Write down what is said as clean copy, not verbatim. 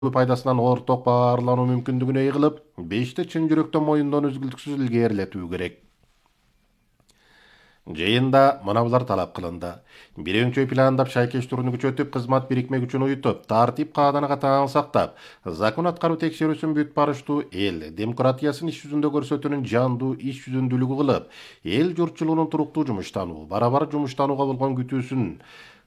пайдасынан орток баарлануу мүмкүндүгүнө ыйгылып, бешти чын жүрөктөн моюндан үзгүлтүксүз илгээрилетүү керек. Жыйында мына булар талап кылынды. Бир өңчөй пландап шайкештүүрүнү күчөтүп, кызмат бирикме күчүн уютуп, тартип кааданыга катаң сактап, закон аткаруу текшерүүсүн бүт барыштуу эл демократиясын иш жүзүндө көрсөтүүнүн жандуу иш жүзүндүүлүгү кылып, эл журтчулугунун туруктуу жумуштануу, барабар жумуштанууга болгон күтүүсүн